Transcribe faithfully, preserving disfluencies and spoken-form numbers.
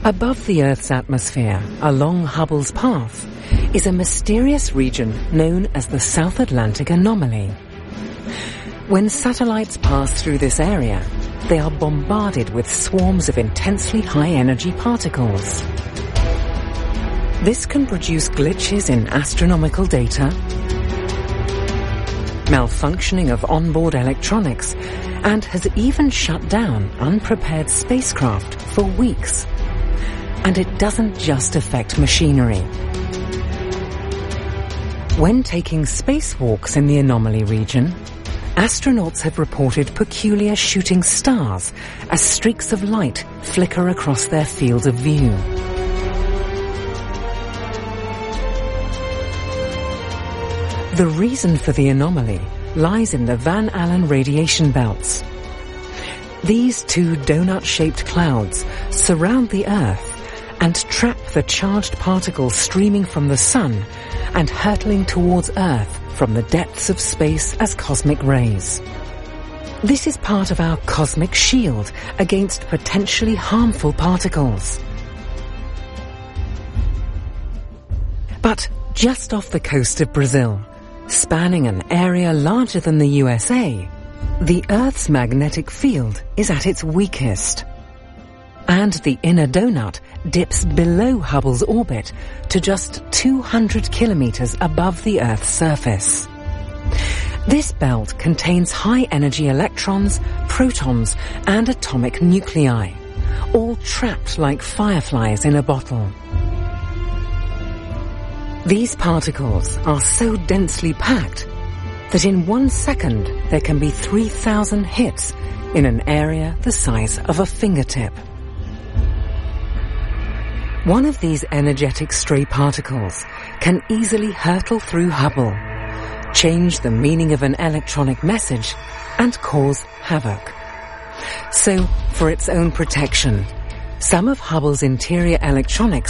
Above the Earth's atmosphere, along Hubble's path, is a mysterious region known as the South Atlantic Anomaly. When satellites pass through this area, they are bombarded with swarms of intensely high-energy particles. This can produce glitches in astronomical data, malfunctioning of onboard electronics, and has even shut down unprepared spacecraft for weeks. And it doesn't just affect machinery. When taking spacewalks in the anomaly region, astronauts have reported peculiar shooting stars as streaks of light flicker across their field of view. The reason for the anomaly lies in the Van Allen radiation belts. These two donut-shaped clouds surround the Earth and trap the charged particles streaming from the Sun and hurtling towards Earth from the depths of space as cosmic rays. This is part of our cosmic shield against potentially harmful particles. But just off the coast of Brazil, spanning an area larger than the U S A, the Earth's magnetic field is at its weakest. And the inner donut dips below Hubble's orbit to just two hundred kilometers above the Earth's surface. This belt contains high-energy electrons, protons, and atomic nuclei, all trapped like fireflies in a bottle. These particles are so densely packed that in one second there can be three thousand hits in an area the size of a fingertip. One of these energetic stray particles can easily hurtle through Hubble, change the meaning of an electronic message, and cause havoc. So, for its own protection, some of Hubble's interior electronics